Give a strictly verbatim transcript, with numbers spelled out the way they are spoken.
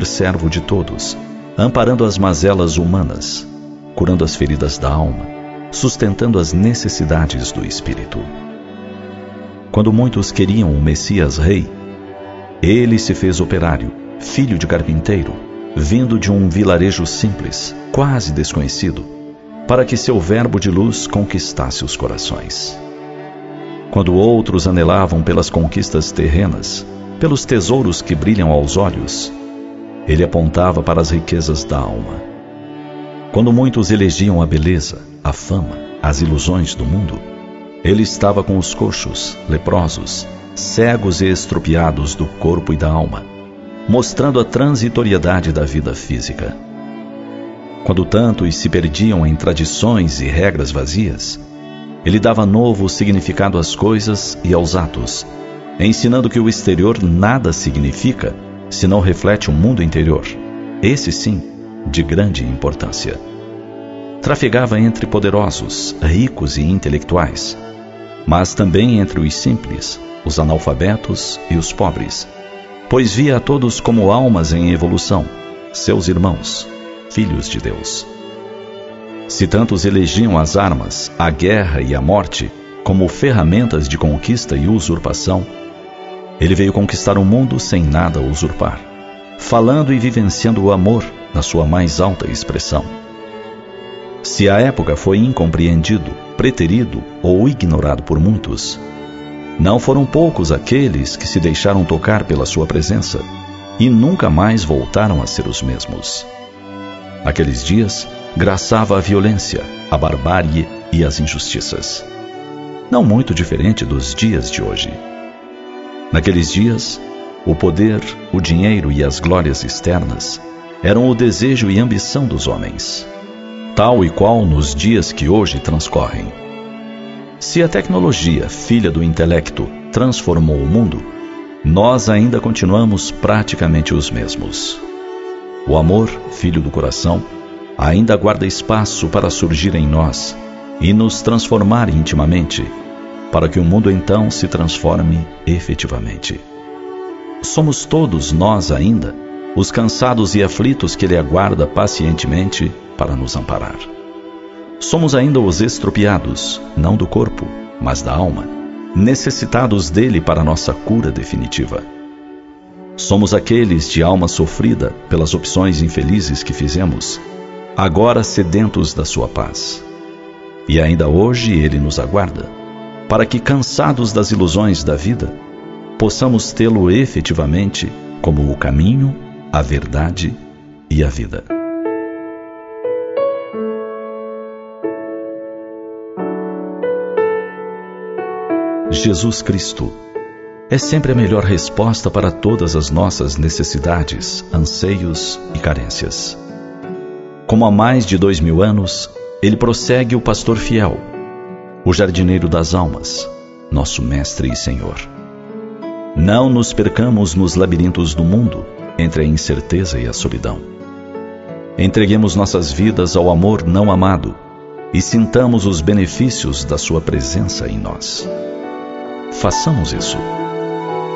servo de todos, amparando as mazelas humanas, curando as feridas da alma, sustentando as necessidades do espírito. Quando muitos queriam um Messias rei, ele se fez operário, filho de carpinteiro, vindo de um vilarejo simples, quase desconhecido, para que seu verbo de luz conquistasse os corações. Quando outros anelavam pelas conquistas terrenas, pelos tesouros que brilham aos olhos, ele apontava para as riquezas da alma. Quando muitos elegiam a beleza, a fama, as ilusões do mundo, ele estava com os coxos, leprosos, cegos e estropiados do corpo e da alma, mostrando a transitoriedade da vida física. Quando tantos se perdiam em tradições e regras vazias, ele dava novo significado às coisas e aos atos, ensinando que o exterior nada significa se não reflete o mundo interior, esse sim, de grande importância. Trafegava entre poderosos, ricos e intelectuais, mas também entre os simples, os analfabetos e os pobres, pois via a todos como almas em evolução, seus irmãos, filhos de Deus. Se tantos elegiam as armas, a guerra e a morte como ferramentas de conquista e usurpação, ele veio conquistar o mundo sem nada usurpar, falando e vivenciando o amor na sua mais alta expressão. Se à época foi incompreendido, preterido ou ignorado por muitos, não foram poucos aqueles que se deixaram tocar pela sua presença e nunca mais voltaram a ser os mesmos. Naqueles dias, graçava a violência, a barbárie e as injustiças. Não muito diferente dos dias de hoje. Naqueles dias, o poder, o dinheiro e as glórias externas eram o desejo e ambição dos homens, tal e qual nos dias que hoje transcorrem. Se a tecnologia, filha do intelecto, transformou o mundo, nós ainda continuamos praticamente os mesmos. O amor, filho do coração, ainda guarda espaço para surgir em nós e nos transformar intimamente, para que o mundo então se transforme efetivamente. Somos todos nós ainda os cansados e aflitos que Ele aguarda pacientemente para nos amparar. Somos ainda os estropiados, não do corpo, mas da alma, necessitados dele para nossa cura definitiva. Somos aqueles de alma sofrida pelas opções infelizes que fizemos, agora sedentos da sua paz. E ainda hoje Ele nos aguarda, para que, cansados das ilusões da vida, possamos tê-lo efetivamente como o caminho, a verdade e a vida. Jesus Cristo é sempre a melhor resposta para todas as nossas necessidades, anseios e carências. Como há mais de dois mil anos, Ele prossegue o pastor fiel, o jardineiro das almas, nosso Mestre e Senhor. Não nos percamos nos labirintos do mundo, entre a incerteza e a solidão. Entreguemos nossas vidas ao amor não amado e sintamos os benefícios da sua presença em nós. Façamos isso.